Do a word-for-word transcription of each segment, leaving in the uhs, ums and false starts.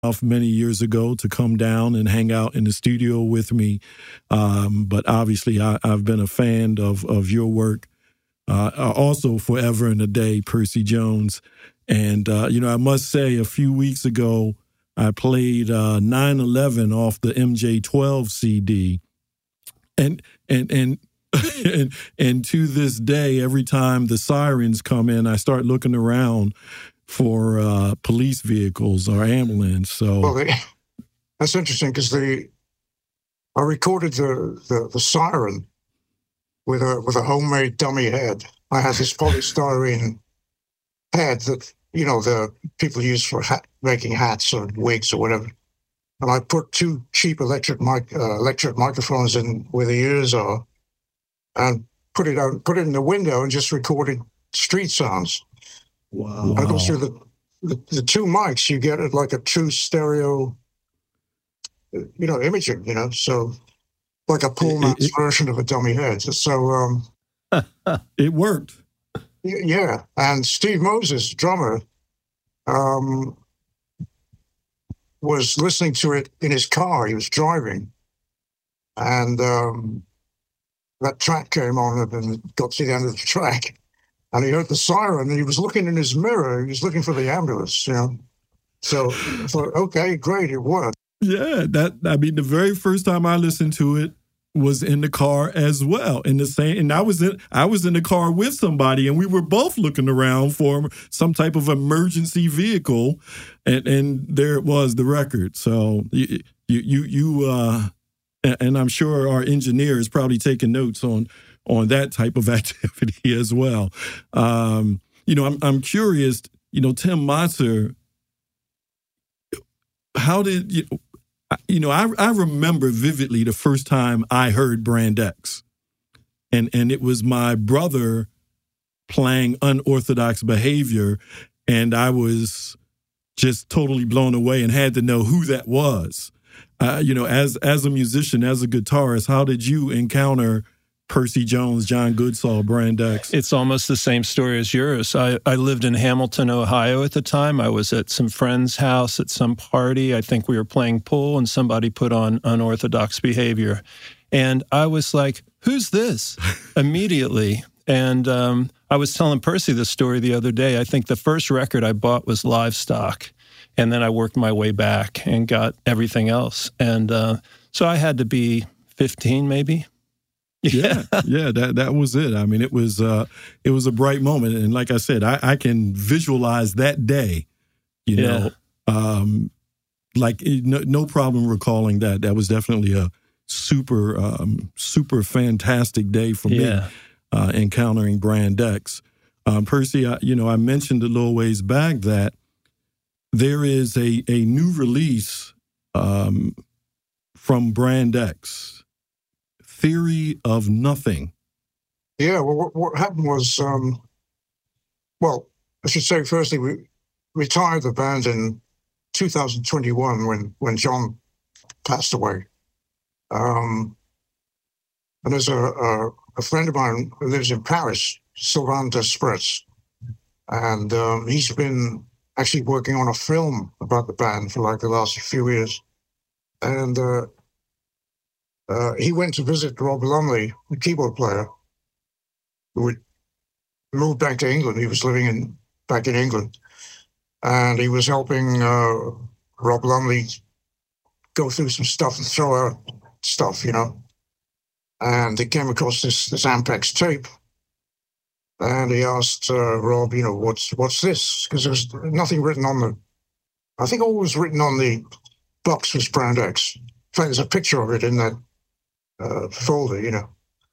off many years ago to come down and hang out in the studio with me. Um, but obviously, I, I've been a fan of of your work. Uh, also, forever and a day, Percy Jones. And, uh, you know, I must say, a few weeks ago, I played uh, nine eleven off the M J twelve C D. And, and, and, and, and to this day, every time the sirens come in, I start looking around for uh, police vehicles or ambulance. So well, they, that's interesting because the I recorded the, the, the siren with a with a homemade dummy head. I had this polystyrene head that you know the people use for hat, making hats or wigs or whatever. And I put two cheap electric mic uh, electric microphones in where the ears are, and put it out, put it in the window, and just recorded street sounds. Wow. And of course, through the, the the two mics, you get it like a true stereo, you know, imaging. You know, so like a Pullman's version of a dummy head. So um, it worked. Yeah, and Steve Moses, drummer, um, was listening to it in his car. He was driving, and um, that track came on and got to the end of the track. And he heard the siren, and he was looking in his mirror. He was looking for the ambulance, you know. So I thought, okay, great, it worked. Yeah, that I mean, the very first time I listened to it was in the car as well. In the same, and I was in I was in the car with somebody, and we were both looking around for some type of emergency vehicle, and and there it was, the record. So you you you uh, and I'm sure our engineer is probably taking notes on. on that type of activity as well. Um, you know, I'm I'm curious, you know, Tim Motzer, how did, you, you know, I, I remember vividly the first time I heard Brand X. And, and it was my brother playing Unorthodox Behavior, and I was just totally blown away and had to know who that was. Uh, you know, as as a musician, as a guitarist, how did you encounter Percy Jones, John Goodsall, Brand X? It's almost the same story as yours. I, I lived in Hamilton, Ohio at the time. I was at some friend's house at some party. I think we were playing pool, and somebody put on Unorthodox Behavior. And I was like, who's this? Immediately. And um, I was telling Percy this story the other day. I think the first record I bought was Livestock. And then I worked my way back and got everything else. And uh, so I had to be fifteen maybe. Yeah, yeah, that that was it. I mean, it was uh, it was a bright moment, and like I said, I, I can visualize that day. You yeah. know, um, like no, no problem recalling that. That was definitely a super um, super fantastic day for me. Yeah. Uh, encountering Brand X. Um, Percy, I, you know, I mentioned a little ways back that there is a a new release um, from Brand X. Theory of Nothing. Yeah, well, what, what happened was, um, well, I should say, firstly, we retired the band in two thousand twenty-one when, when John passed away. Um, and there's a, a, a friend of mine who lives in Paris, Sylvain Desprez, and um, he's been actually working on a film about the band for like the last few years. And uh, Uh, he went to visit Rob Lumley, the keyboard player, who had moved back to England. He was living in back in England, and he was helping uh, Rob Lumley go through some stuff and throw out stuff, you know. And he came across this this Ampex tape, and he asked uh, Rob, you know, what's what's this? Because there was nothing written on the. I think all was written on the box was Brand X. In fact, there's a picture of it in that. Uh, folder, you know.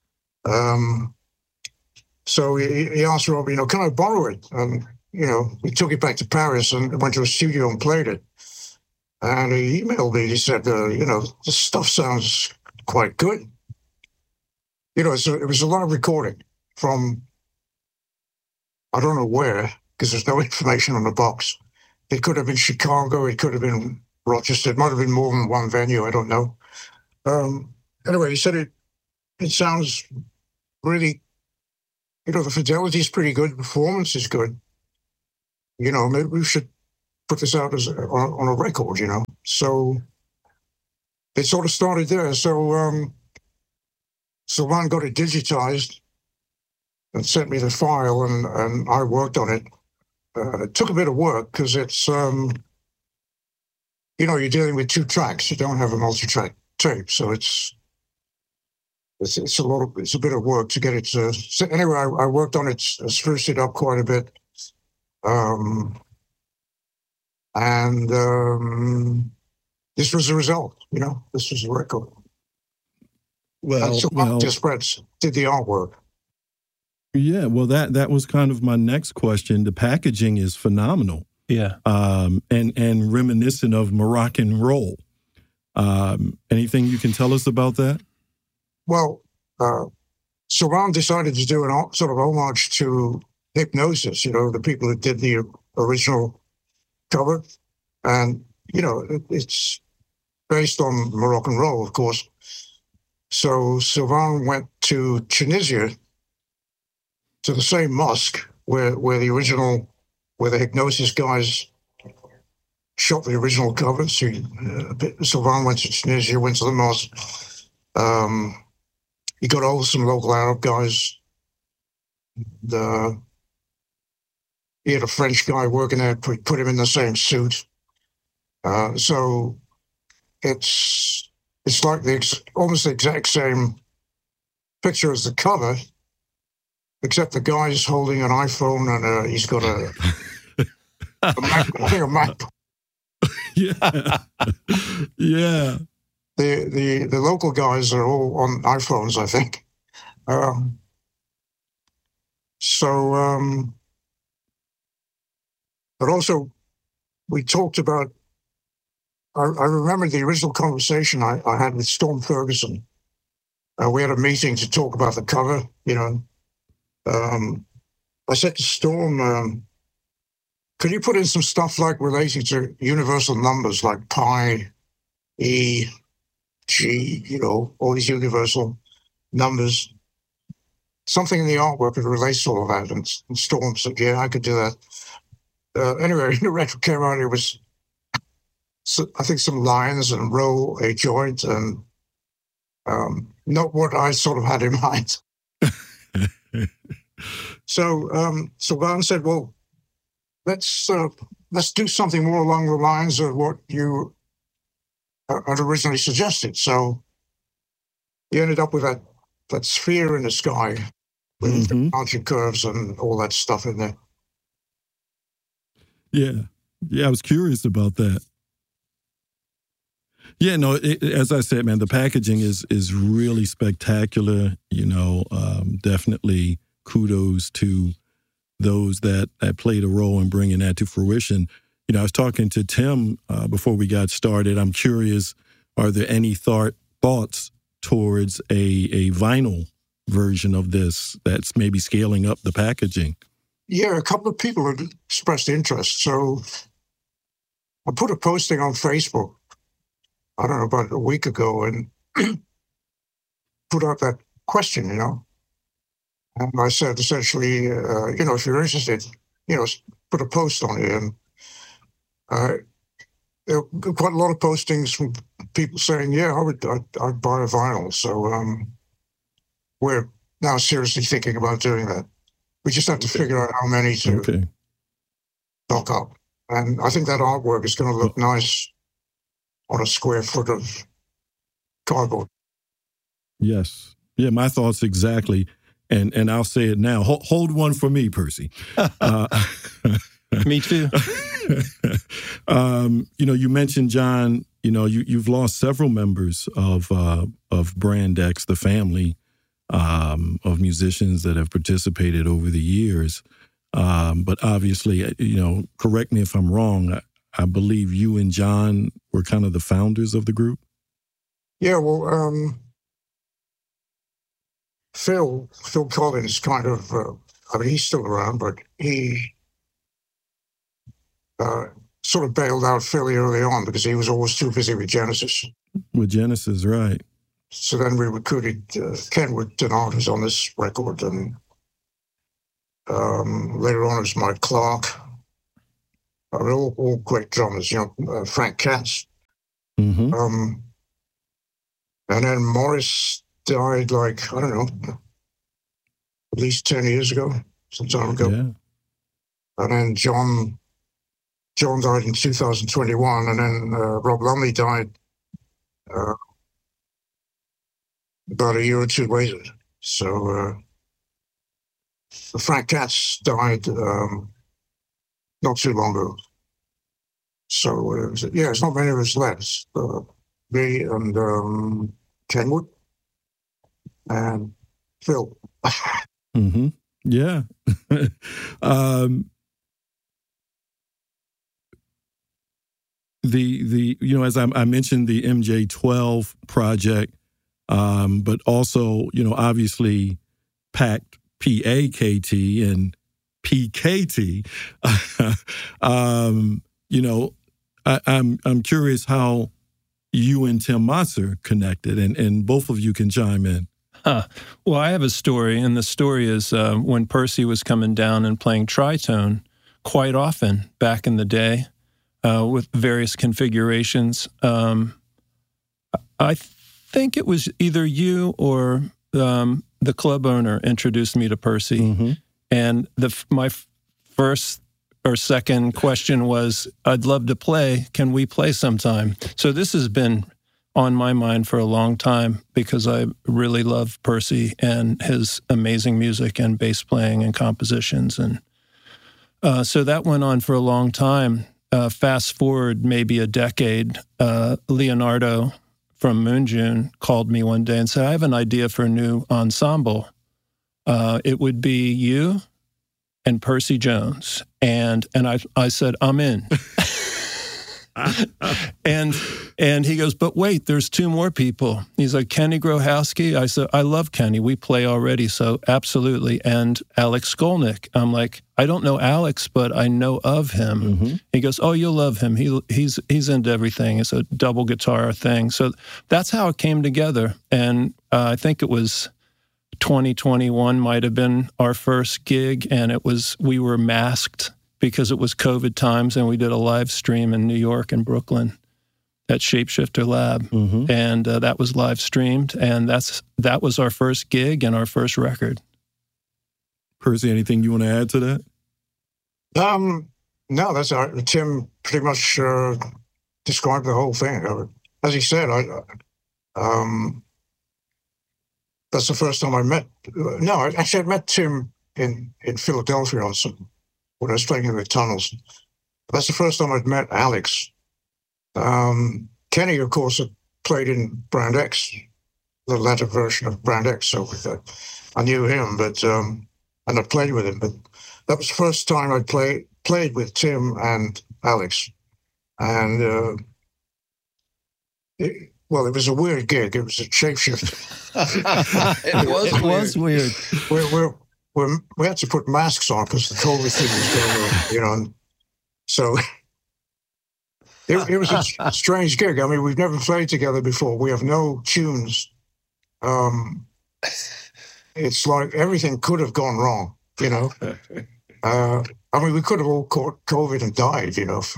Um, so he, he asked Rob, you know, can I borrow it? And, you know, he took it back to Paris and went to a studio and played it. And he emailed me, he said, uh, you know, this stuff sounds quite good. You know, so it was a lot of recording from, I don't know where, because there's no information on the box. It could have been Chicago, it could have been Rochester, it might have been more than one venue, I don't know. Um, Anyway, he said it it sounds really, you know, the fidelity is pretty good, the performance is good. You know, maybe we should put this out as on, on a record, you know. So it sort of started there. So um, Sylvain got it digitized and sent me the file, and, and I worked on it. Uh, it took a bit of work because it's, um, you know, you're dealing with two tracks. You don't have a multi-track tape, so it's it's it's a lot of it's a bit of work to get it to. So anyway, I, I worked on it, spruced it up quite a bit, um, and um, this was the result. You know, this was the record. Well, and so well, just Spreads did the artwork. Yeah, well, that that was kind of my next question. The packaging is phenomenal. Yeah, um, and and reminiscent of Moroccan roll. Um, anything you can tell us about that? Well, uh, Sylvain decided to do an sort of homage to Hipgnosis, you know, the people that did the original cover. And, you know, it, it's based on Moroccan roll, of course. So Sylvain went to Tunisia, to the same mosque where, where the original, where the Hipgnosis guys shot the original cover. So uh, Sylvain went to Tunisia, went to the mosque. Um, he got hold of some local Arab guys. The, he had a French guy working there, put, put him in the same suit. Uh, so it's it's like the ex, almost the exact same picture as the cover, except the guy's holding an iPhone and uh, he's got a, a Mac, I think a Mac. Yeah, yeah. The, the the local guys are all on iPhones, I think. Um, so, um, but also, we talked about, I, I remember the original conversation I, I had with Storm Ferguson. Uh, we had a meeting to talk about the cover, you know. Um, I said to Storm, um, could you put in some stuff like relating to universal numbers like pi, e, G, you know, all these universal numbers, something in the artwork that relates to all of that. And, and Storm said, yeah, I could do that. Uh, anyway, the record came out, it was, so, I think, some lines and roll a joint and um, not what I sort of had in mind. so um, Sylvain said, well, let's, uh, let's do something more along the lines of what you had originally suggested. So he ended up with that, that sphere in the sky with mm-hmm. mountain curves and all that stuff in there. Yeah. Yeah, I was curious about that. Yeah, no, it, as I said, man, the packaging is is really spectacular. You know, um, definitely kudos to those that, that played a role in bringing that to fruition. You know, I was talking to Tim uh, before we got started. I'm curious, are there any thought, thoughts towards a, a vinyl version of this that's maybe scaling up the packaging? Yeah, a couple of people have expressed interest. So I put a posting on Facebook, I don't know, about a week ago, and put out that question, you know. And I said, essentially, uh, you know, if you're interested, you know, put a post on it. And Uh, there were quite a lot of postings from people saying, yeah, I would I'd, I'd buy a vinyl. So um, we're now seriously thinking about doing that. We just have to okay. figure out how many to okay. stock up. And I think that artwork is going to look nice on a square foot of cardboard. Yes. Yeah, my thoughts exactly. And and I'll say it now. Hold, hold one for me, Percy. Uh, Me too. um, you know, you mentioned, John, you know, you, you've lost several members of uh, of Brand X, the family um, of musicians that have participated over the years. Um, but obviously, you know, correct me if I'm wrong, I, I believe you and John were kind of the founders of the group? Yeah, well, um, Phil, Phil Collins kind of, uh, I mean, he's still around, but he... Uh, sort of bailed out fairly early on because he was always too busy with Genesis. With Genesis, right. So then we recruited uh, Ken Denard, who's on this record, and um, later on it was Mike Clark. I mean, all, all great drummers, you know, uh, Frank Katz. Mm-hmm. Um, and then Morris died like, I don't know, at least ten years ago, some time ago. Yeah. And then John John died in two thousand twenty-one, and then uh, Rob Lumley died uh, about a year or two later. So uh, Frank Katz died um, not too long ago. So uh, yeah, it's not many of us left. Uh, me and um, Ken Wood and Phil. Mm-hmm. Yeah. um, the the you know, as I, I mentioned, the M J twelve project, um, but also, you know, obviously Pact, P A K T and P K T. um, you know, I, I'm I'm curious how you and Tim Motzer connected, and, and both of you can chime in. Huh. Well, I have a story, and the story is uh, when Percy was coming down and playing tritone quite often back in the day uh, with various configurations. Um, I think it was either you or um, the club owner introduced me to Percy, Mm-hmm. and the my f- first or second question was, "I'd love to play. Can we play sometime?" So this has been on my mind for a long time because I really love Percy and his amazing music and bass playing and compositions. And uh, so that went on for a long time. Uh, fast forward maybe a decade, uh, Leonardo from Moon June called me one day and said, "I have an idea for a new ensemble. Uh, it would be you and Percy Jones." And and I I said, "I'm in." and and he goes, "But wait, there's two more people." He's like, "Kenny Grohowski." I said, "I love Kenny. We play already, so absolutely." And Alex Skolnick. I'm like, "I don't know Alex, but I know of him." Mm-hmm. He goes, "Oh, you'll love him. He he's he's into everything. It's a double guitar thing." So that's how it came together. And uh, I think it was twenty twenty-one might have been our first gig, and it was we were masked because it was COVID times, and we did a live stream in New York and Brooklyn at Shapeshifter Lab, Mm-hmm. and uh, that was live streamed, and that's that was our first gig and our first record. Percy, anything you want to add to that? Um, no, that's all right. Tim pretty much uh, described the whole thing. As he said, I, um, that's the first time I met. No, I actually I met Tim in, in Philadelphia on some, when I was playing in the Tunnels. That's the first time I'd met Alex. Um, Kenny, of course, had played in Brand X, the latter version of Brand X, so uh, I knew him, but um, and I played with him. But that was the first time I'd play, played with Tim and Alex. And, uh, it, well, it was a weird gig. It was a Shapeshifter. it was It weird. was weird. We're, we're, we're, we had to put masks on because the COVID thing was going on, you know. And so it, it was a strange gig. I mean, we've never played together before. We have no tunes. Um, it's like everything could have gone wrong, you know. Uh, I mean, we could have all caught COVID and died, you know.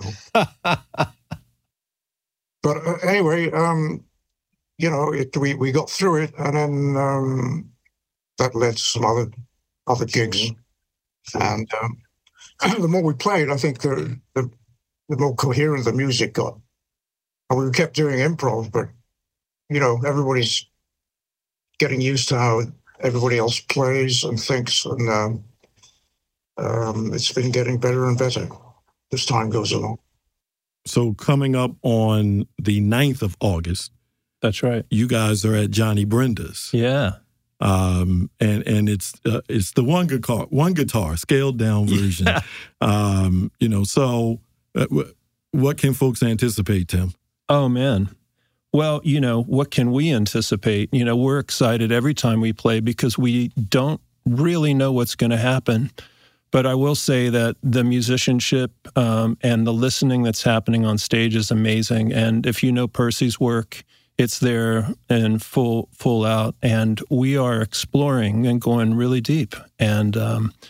But uh, anyway, um, you know, it, we, we got through it, and then um, that led to some other other gigs. And um, the more we played, I think the, the the more coherent the music got. And we kept doing improv, but, you know, everybody's getting used to how everybody else plays and thinks, and um, um, it's been getting better and better as time goes along. So coming up on the ninth of August, That's right. you guys are at Johnny Brenda's. Yeah. Um, and and it's uh, it's the one guitar, one guitar scaled down version. Yeah. Um, you know, so uh, w- what can folks anticipate, Tim? Oh, man. Well, you know, what can we anticipate? You know, we're excited every time we play because we don't really know what's going to happen. But I will say that the musicianship um, and the listening that's happening on stage is amazing. And if you know Percy's work, it's there in full full out. And we are exploring and going really deep. And, um,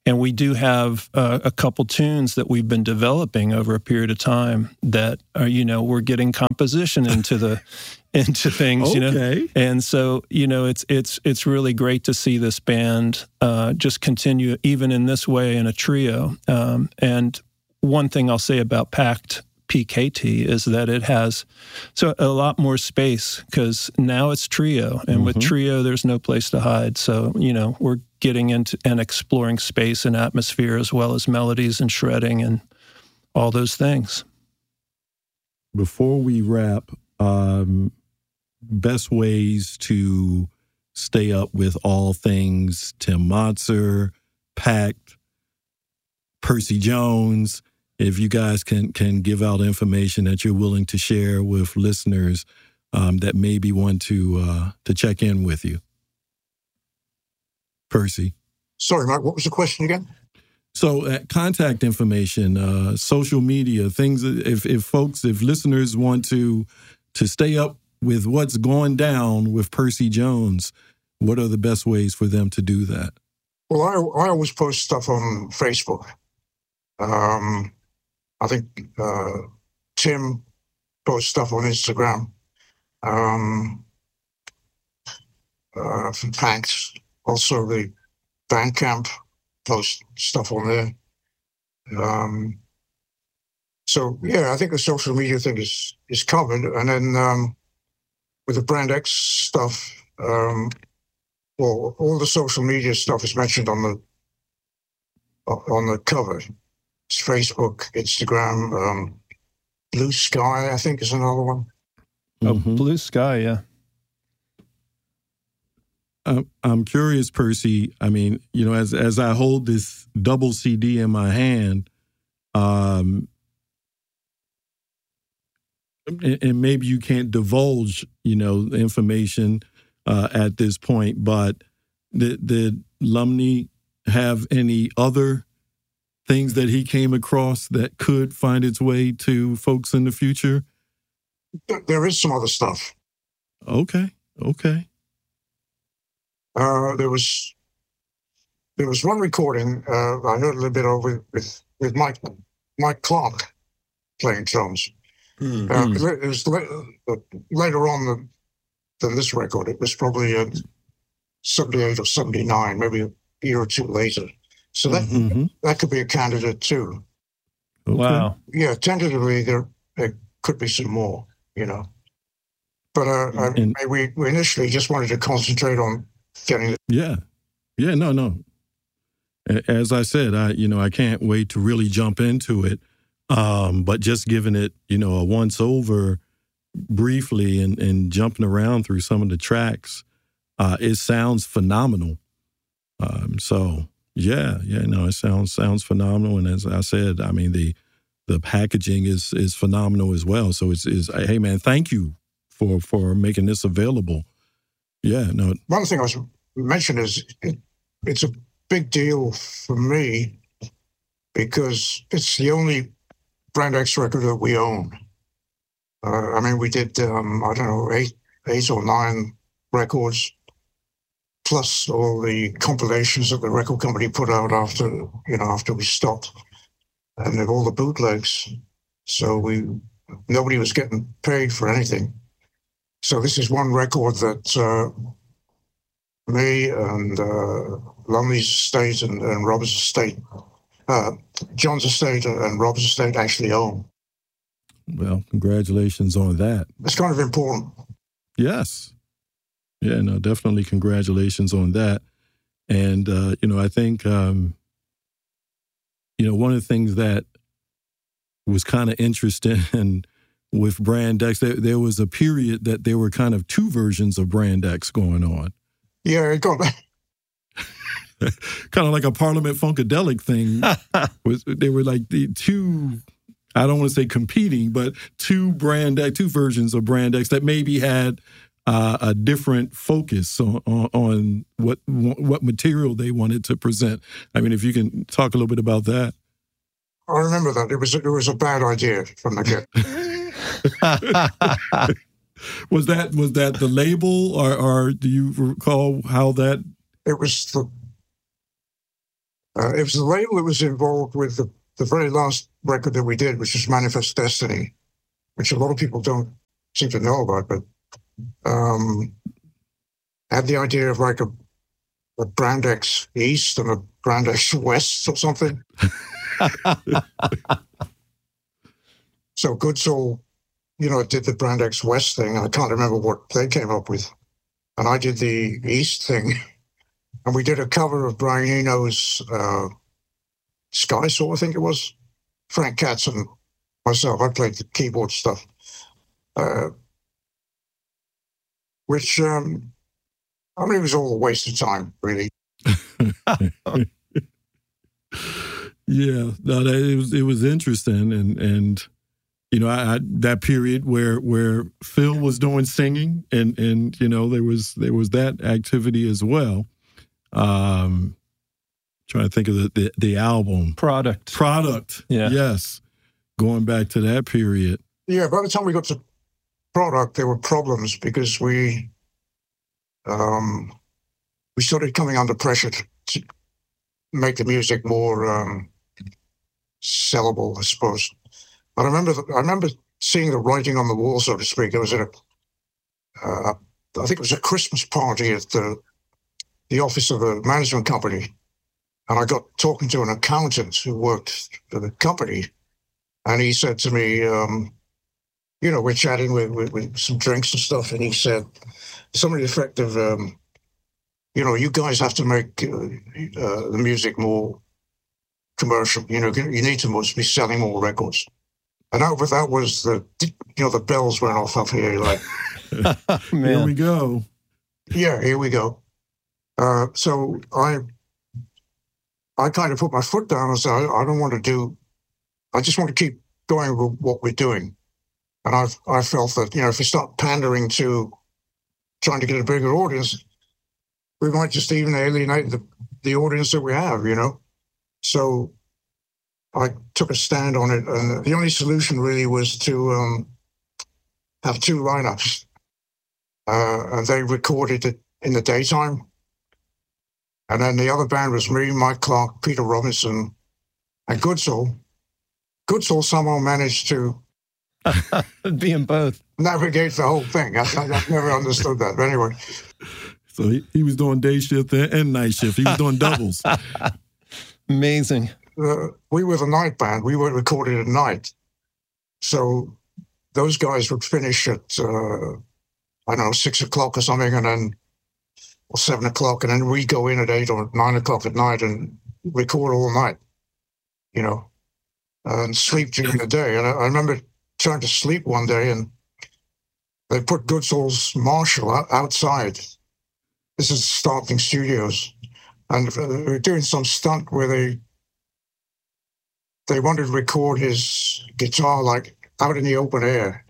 And we do have uh, a couple tunes that we've been developing over a period of time that are, you know, we're getting composition into the into things, okay. you know. And so, you know, it's it's it's really great to see this band uh, just continue even in this way in a trio. Um, and one thing I'll say about Pact P K T is that it has so a lot more space because now it's trio, and mm-hmm. with trio there's no place to hide. So, you know, we're getting into and exploring space and atmosphere as well as melodies and shredding and all those things. Before we wrap, um, best ways to stay up with all things Tim Motzer, Pact, Percy Jones. If you guys can can give out information that you're willing to share with listeners um, that maybe want to uh, to check in with you. Percy. Sorry, Mike, what was the question again? So uh, contact information, uh, social media, things, if, if folks, if listeners want to to stay up with what's going down with Percy Jones, what are the best ways for them to do that? Well, I, I always post stuff on Facebook. Um, I think uh, Tim posts stuff on Instagram. Um, uh, from Pact, also the Bandcamp post stuff on there. Um, so yeah, I think the social media thing is is covered. And then um, with the Brand X stuff, um, well, all the social media stuff is mentioned on the on the cover. It's Facebook, Instagram, um, Blue Sky, I think, is another one. Oh, mm-hmm. Blue Sky, yeah. I'm curious, Percy. I mean, you know, as as I hold this double C D in my hand, um, and, and maybe you can't divulge, you know, information uh, at this point, but did, did Lumney have any other things that he came across that could find its way to folks in the future? There is some other stuff. Okay, okay. Uh, there was there was one recording uh, I heard a little bit of with with, with Mike Mike Clark playing drums. Mm-hmm. Uh, it was later, later on than, than this record. It was probably in seventy-eight or seventy-nine, maybe a year or two later. So that mm-hmm. that could be a candidate too. Okay. Wow. Yeah, tentatively there, there could be some more, you know. But uh, and, I, we we initially just wanted to concentrate on getting it. Yeah, yeah, no, no. As I said, I you know I can't wait to really jump into it. Um, but just giving it, you know, a once over briefly and, and jumping around through some of the tracks, uh, it sounds phenomenal. Um, so yeah, yeah, no, it sounds sounds phenomenal. And as I said, I mean the the packaging is is phenomenal as well. So it's is hey man, thank you for for making this available. Yeah, no. One thing I was mentioned is it, it's a big deal for me because it's the only Brand X record that we own. Uh, I mean, we did, um, I don't know, eight, eight or nine records, plus all the compilations that the record company put out after, you know, after we stopped, and then all the bootlegs. So we, nobody was getting paid for anything. So this is one record that uh, me and uh, Lumley's estate and, and Robert's estate, uh, John's estate and Robert's estate actually own. Well, congratulations on that. It's kind of important. Yes. Yeah, no, definitely congratulations on that. And, uh, you know, I think, um, you know, one of the things that was kind of interesting with Brand X, there, there was a period that there were kind of two versions of Brand X going on. Yeah, it got kind of like a Parliament Funkadelic thing. was They were like the two, I don't want to say competing, but two Brand X, two versions of Brand X that maybe had uh, a different focus on, on, on what what material they wanted to present. I mean, if you can talk a little bit about that. I remember that. It was, it was a bad idea from the get. was that was that the label, or, or do you recall how that? It was the Uh, it was the label that was involved with the, the very last record that we did, which was Manifest Destiny, which a lot of people don't seem to know about, but um, had the idea of like a, a Brand X East and a Brand X West or something. So Good Soul, you know, did the Brand X West thing. I can't remember what they came up with. And I did the East thing. And we did a cover of Brian Eno's uh, Sky Soul, I think it was. Frank Katz and myself. I played the keyboard stuff. Uh, which, um, I mean, it was all a waste of time, really. Yeah, no, that, it was it was interesting, and and you know, I, I, that period where where Phil was doing singing, and and you know, there was there was that activity as well. Um, trying to think of the the, the album Product. Product. Yeah. Yes, going back to that period. Yeah, by the time we got to Product, there were problems because we um, we started coming under pressure to, to make the music more um, sellable, I suppose. But I remember, the, I remember seeing the writing on the wall, so to speak. There was a, uh, I think it was a Christmas party at the the office of a management company, and I got talking to an accountant who worked for the company, and he said to me, um, you know, we're chatting with, with, with some drinks and stuff, and he said, something to the effect of, um, you know, you guys have to make uh, uh, the music more commercial. You know, you need to must be selling more records. And that, that was the, you know, the bells went off up here. Like, here we go. Yeah, here we go. Uh, so I, I kind of put my foot down and said, I, I don't want to do. I just want to keep going with what we're doing. And I, I felt that, you know, if we start pandering to trying to get a bigger audience, we might just even alienate the, the audience that we have, you know? So I took a stand on it, and the only solution really was to um, have two lineups. Uh, and they recorded it in the daytime. And then the other band was me, Mike Clark, Peter Robinson, and Good Soul. Good Soul somehow managed to being both navigate the whole thing. I, I've never understood that. But anyway. So he, he was doing day shift and night shift. He was doing doubles. Amazing. Uh, we were the night band. We were recorded at night. So those guys would finish at, uh, I don't know, six o'clock or something, and then, or seven o'clock, and then we go in at eight or nine o'clock at night and record all night, you know, and sleep during the day. And I, I remember trying to sleep one day, and they put Good Soul's Marshall out, outside. This is Startling Studios. And they were doing some stunt where they they wanted to record his guitar like out in the open air.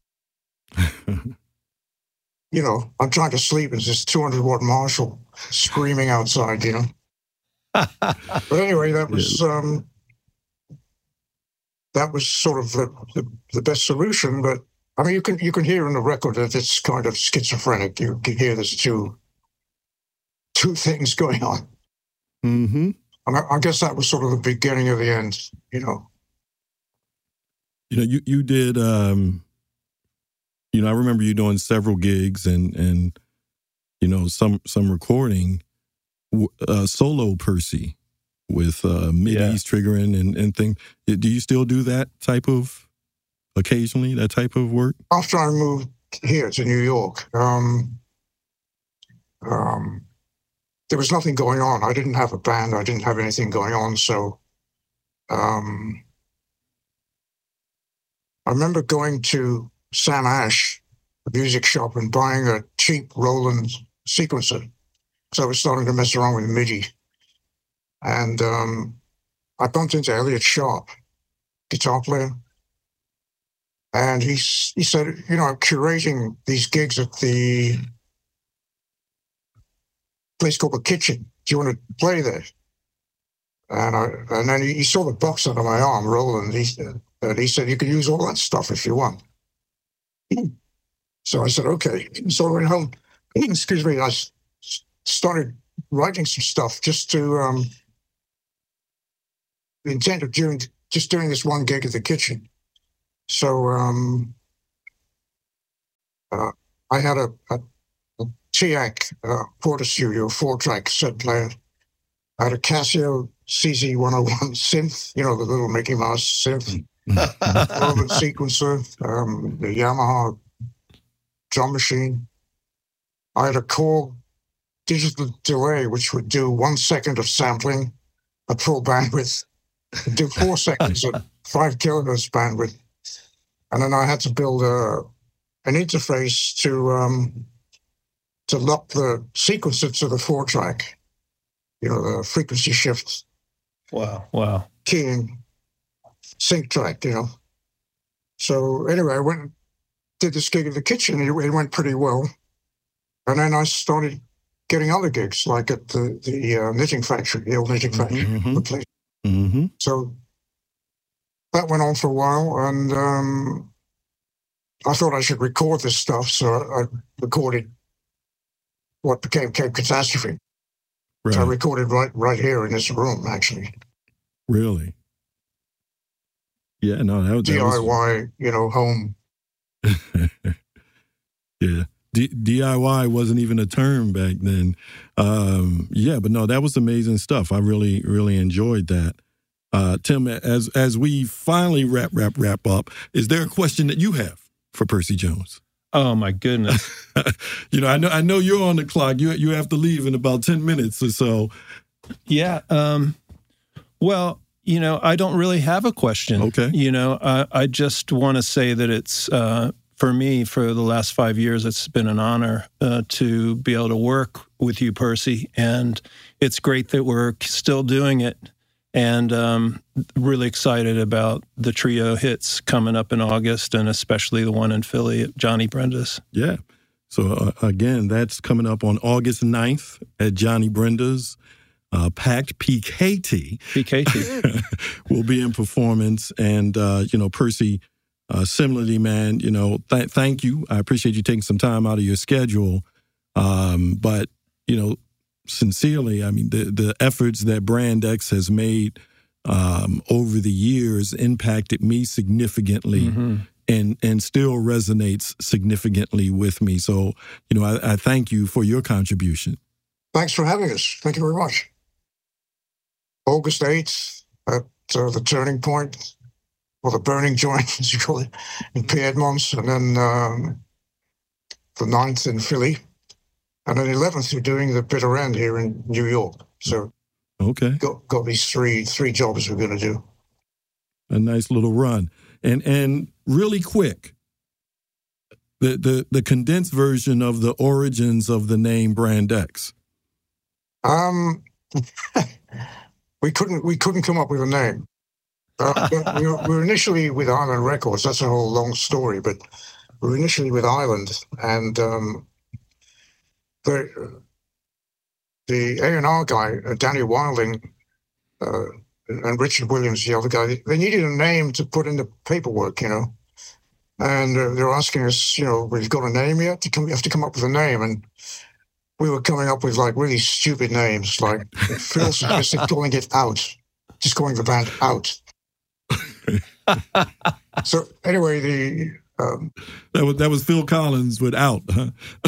You know, I'm trying to sleep. It's this two hundred watt Marshall screaming outside, you know. But anyway, that was um, that was sort of the, the, the best solution. But I mean, you can you can hear in the record that it's kind of schizophrenic. You can hear there's two two things going on. Mm-hmm. And I, I guess that was sort of the beginning of the end, you know. You know, you you did. Um, you know, I remember you doing several gigs and and you know some some recording. Uh, solo Percy with uh, Mid-East yeah. triggering and and things. Do you still do that type of occasionally that type of work? After I moved here to New York, um, um, there was nothing going on. I didn't have a band. I didn't have anything going on. So um, I remember going to Sam Ash, the music shop, and buying a cheap Roland sequencer. So I was starting to mess around with MIDI. And um, I bumped into Elliot Sharp, guitar player. And he, he said, you know, I'm curating these gigs at the place called The Kitchen. Do you want to play there? And I, and then he, he saw the box under my arm, Roland. He, and he said, you can use all that stuff if you want. So I said, okay. So I went home, excuse me, I started writing some stuff just to, um, the intent of doing just doing this one gig at the Kitchen. So um, uh, I had a, a, a TEAC uh, Porter Studio four-track set player. I had a Casio C Z one oh one synth, you know, the little Mickey Mouse synth, Relevant sequencer, um, the Yamaha drum machine. I had a Korg digital delay, which would do one second of sampling at full bandwidth, do four seconds at five kilohertz bandwidth. And then I had to build a, an interface to um, to lock the sequencer to the four track, you know, the frequency shift. Wow. Wow. Keying sync track, you know. So anyway, I went and did this gig at the Kitchen. It, it went pretty well. And then I started getting other gigs, like at the, the uh, knitting factory, the old knitting factory. Mm-hmm. The place. Mm-hmm. So that went on for a while, and um, I thought I should record this stuff, so I recorded what became Cape Catastrophe. Right. So I recorded right right here in this room, actually. Really? Yeah, no, that, that D I Y, was... you know, home. Yeah. D- DIY wasn't even a term back then. Um, yeah, but no, that was amazing stuff. I really, really enjoyed that. Uh, Tim, as as we finally wrap, wrap, wrap up, is there a question that you have for Percy Jones? Oh my goodness! you know, I know, I know you're on the clock. You you have to leave in about ten minutes or so. Yeah. Um, well, you know, I don't really have a question. Okay. You know, I, I just want to say that it's. Uh, For me, for the last five years, it's been an honor uh, to be able to work with you, Percy, and it's great that we're still doing it, and um, really excited about the trio hits coming up in August, and especially the one in Philly at Johnny Brenda's. Yeah. So, uh, again, that's coming up on August ninth at Johnny Brenda's. Uh, Packed P K T. P K T. will be in performance, and, uh, you know, Percy... Uh, similarly, man, you know, th- thank you. I appreciate you taking some time out of your schedule. Um, but, you know, sincerely, I mean, the, the efforts that Brand X has made um, over the years impacted me significantly mm-hmm. and, and still resonates significantly with me. So, you know, I, I thank you for your contribution. Thanks for having us. Thank you very much. August eighth at uh, the Turning Point. Or the Burning Joint, as you call it, in Piedmont, and then um, the ninth in Philly, and then eleventh, you're doing the Bitter End here in New York. So, okay, got got these three three jobs we're going to do. A nice little run, and and really quick. The the the condensed version of the origins of the name Brand X. Um, we couldn't we couldn't come up with a name. Uh, but we, were, we were initially with Island Records. That's a whole long story, but we were initially with Island, and um, the the A and R guy, uh, Danny Wilding, uh, and Richard Williams, the other guy, they needed a name to put in the paperwork, you know, and uh, they were asking us, you know, we've got a name yet? To come, you have to come up with a name, and we were coming up with like really stupid names, like Phil suggested calling it Out, just calling the band Out. So anyway, the um, that was that was Phil Collins with Out, huh?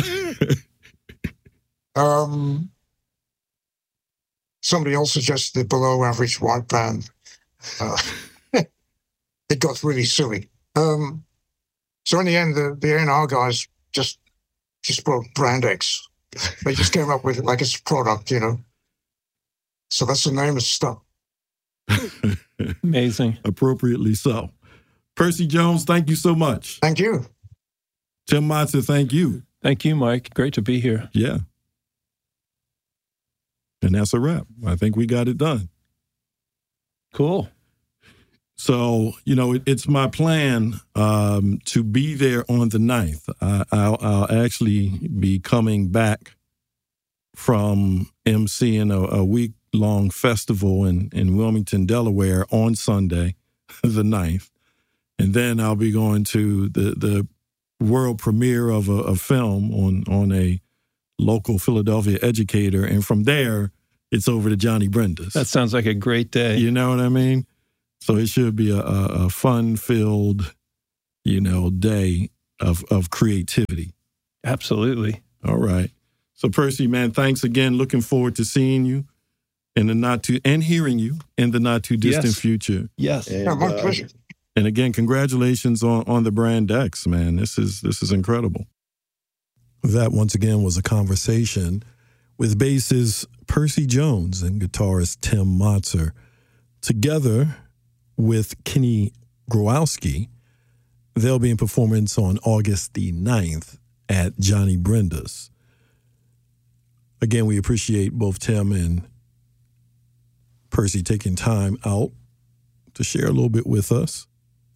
um, somebody else suggested the Below Average White Band. Uh, it got really silly. Um, so in the end, the the A and R guys just just wrote Brand X. They just came up with it like it's a product, you know. So that's the name of stuff. Amazing. Appropriately so. Percy Jones, thank you so much. Thank you. Tim Motzer, thank you. Thank you, Mike. Great to be here. Yeah. And that's a wrap. I think we got it done. Cool. So, you know, it, it's my plan um, to be there on the ninth. I, I'll, I'll actually be coming back from emceeing a, a week-long festival in, in Wilmington, Delaware on Sunday, the ninth. And then I'll be going to the, the world premiere of a, a film on, on a local Philadelphia educator. And from there, it's over to Johnny Brenda's. That sounds like a great day. You know what I mean? So it should be a, a, a fun-filled, you know, day of, of creativity. Absolutely. All right. So Percy, man, thanks again. Looking forward to seeing you in the not too and hearing you in the not too distant Yes. future. Yes. And, Yeah, my uh, pleasure. And again, congratulations on, on the Brand X, man. This is this is incredible. That once again was a conversation with bassist Percy Jones and guitarist Tim Motzer, together with Kenny Growowski. They'll be in performance on August the ninth at Johnny Brenda's. Again, we appreciate both Tim and Percy taking time out to share a little bit with us.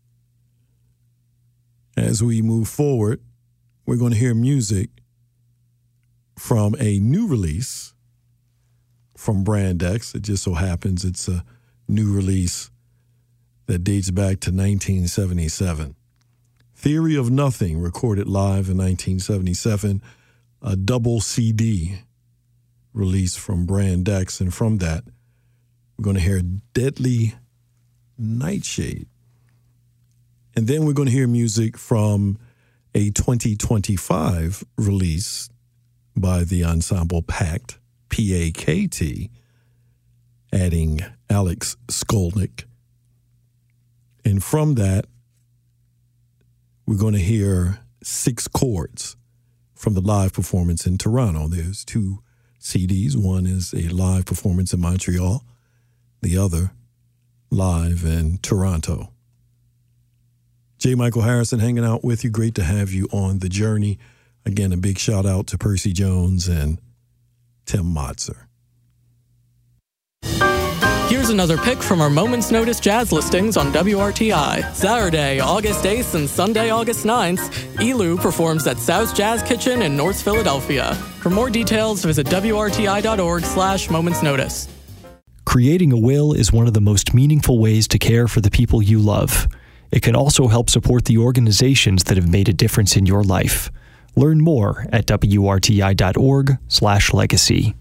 As we move forward, we're going to hear music from a new release from Brand X. It just so happens it's a new release that dates back to nineteen seventy-seven. Theory of Nothing, recorded live in nineteen seventy-seven, a double C D release from Brand X. And from that, we're going to hear Deadly Nightshade. And then we're going to hear music from a twenty twenty-five release by the ensemble Pact, P A K T, adding Alex Skolnick. And from that, we're going to hear Six Chords from the live performance in Toronto. There's two C Ds. One is a live performance in Montreal, the other live in Toronto. J. Michael Harrison hanging out with you. Great to have you on the journey. Again, a big shout out to Percy Jones and Tim Motzer. Here's another pick from our Moments Notice jazz listings on W R T I. Saturday, August eighth and Sunday, August ninth, Elu performs at South Jazz Kitchen in North Philadelphia. For more details, visit W R T I dot org slash Moments Notice. Creating a will is one of the most meaningful ways to care for the people you love. It can also help support the organizations that have made a difference in your life. Learn more at W R T I dot org slash legacy.